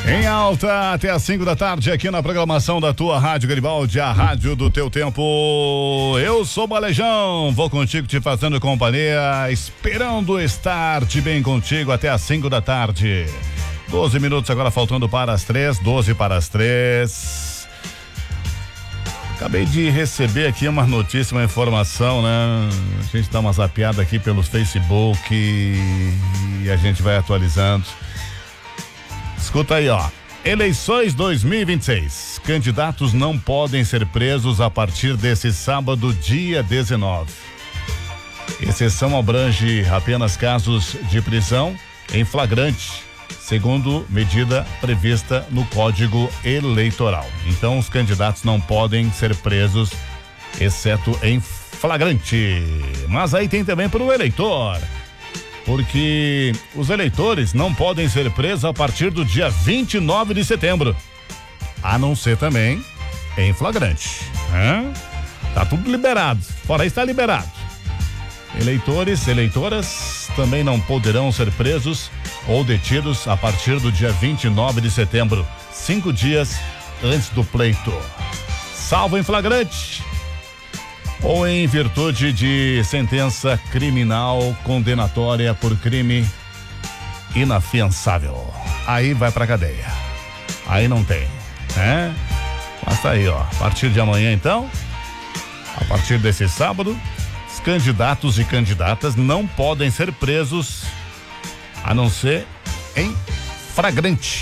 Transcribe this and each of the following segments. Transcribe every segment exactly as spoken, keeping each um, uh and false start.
Em alta até às cinco da tarde aqui na programação da tua Rádio Garibaldi, a rádio do teu tempo. Eu sou Balejão, vou contigo te fazendo companhia, esperando estar de bem contigo até às cinco da tarde. doze minutos agora faltando para as três, doze para as três. Acabei de receber aqui uma notícia, uma informação, né? A gente dá uma zapeada aqui pelo Facebook e a gente vai atualizando. Escuta aí, ó. Eleições dois mil e vinte e seis. Candidatos não podem ser presos a partir desse sábado, dia dezenove. Exceção abrange apenas casos de prisão em flagrante, segundo medida prevista no Código Eleitoral. Então, os candidatos não podem ser presos, exceto em flagrante. Mas aí tem também para o eleitor, porque os eleitores não podem ser presos a partir do dia vinte e nove de setembro, a não ser também em flagrante. Hein? Tá tudo liberado, fora isso está liberado. Eleitores, eleitoras também não poderão ser presos ou detidos a partir do dia vinte e nove de setembro, cinco dias antes do pleito, salvo em flagrante ou em virtude de sentença criminal condenatória por crime inafiançável. Aí vai pra cadeia. Aí não tem, né? Mas tá aí, ó. A partir de amanhã, então, a partir desse sábado, os candidatos e candidatas não podem ser presos a não ser em flagrante.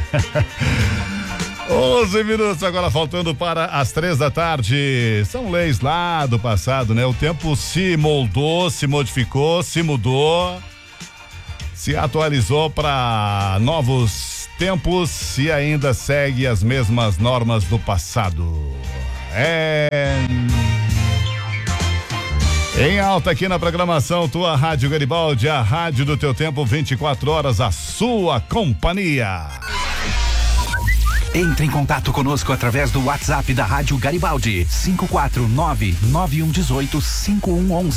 onze minutos agora faltando para as três da tarde. São leis lá do passado, né? O tempo se moldou, se modificou, se mudou, se atualizou para novos tempos e ainda segue as mesmas normas do passado. É... Em alta aqui na programação, tua Rádio Garibaldi, a rádio do teu tempo, vinte e quatro horas, a sua companhia. Entre em contato conosco através do WhatsApp da Rádio Garibaldi, cinco quatro nove nove um um oito cinco um um um.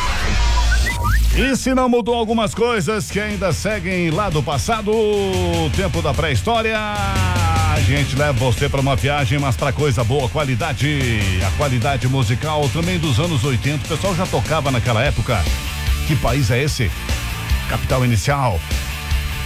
E se não mudou algumas coisas que ainda seguem lá do passado, tempo da pré-história, a gente leva você para uma viagem, mas para coisa boa, qualidade, a qualidade musical também dos anos oitenta, o pessoal já tocava naquela época. Que país é esse? Capital Inicial.